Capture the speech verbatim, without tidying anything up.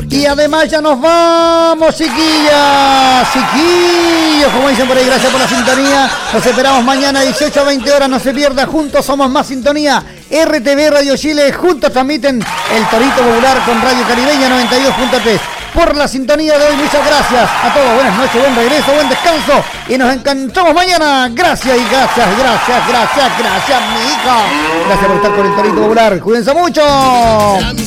Y además ya nos vamos, chiquillas, chiquillos, como dicen por ahí, gracias por la sintonía. Nos esperamos mañana a dieciocho a veinte horas, no se pierda, juntos somos más sintonía. R T V Radio Chile, juntos transmiten el Torito Popular con Radio Caribeña noventa y dos punto tres. Por la sintonía de hoy, muchas gracias a todos, buenas noches, buen regreso, buen descanso y nos encontramos mañana. Gracias y gracias, gracias, gracias, gracias, mi hija. Gracias por estar con el Torito Popular, cuídense mucho.